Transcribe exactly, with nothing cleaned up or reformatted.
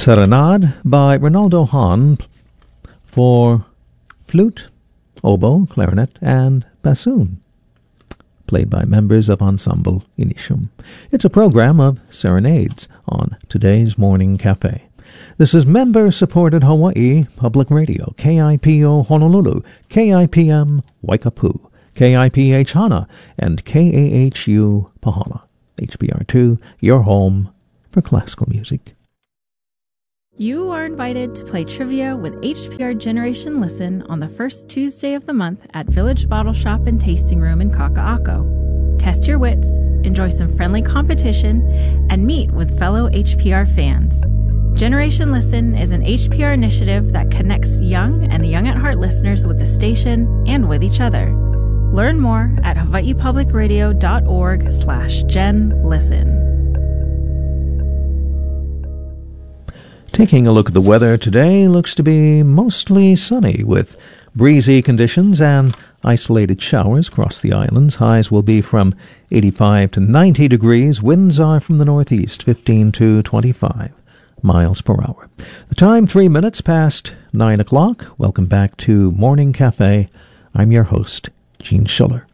Serenade by Ronaldo Hahn for flute, oboe, clarinet, and bassoon, played by members of Ensemble Initium. It's a program of serenades on today's Morning Cafe. This is member-supported Hawaii Public Radio, K I P O Honolulu, K I P M Waikapu, K I P H Hana, and K A H U Pahala. H P R two, your home for classical music. You are invited to play trivia with H P R Generation Listen on the first Tuesday of the month at Village Bottle Shop and Tasting Room in Kaka'ako. Test your wits, enjoy some friendly competition, and meet with fellow H P R fans. Generation Listen is an H P R initiative that connects young and young at heart listeners with the station and with each other. Learn more at hawaiipublicradio.org slash genlisten. Taking a look at the weather today, looks to be mostly sunny with breezy conditions and isolated showers across the islands. Highs will be from eighty-five to ninety degrees. Winds are from the northeast, fifteen to twenty-five miles per hour. The time, three minutes past nine o'clock. Welcome back to Morning Cafe. I'm your host, Gene Schiller.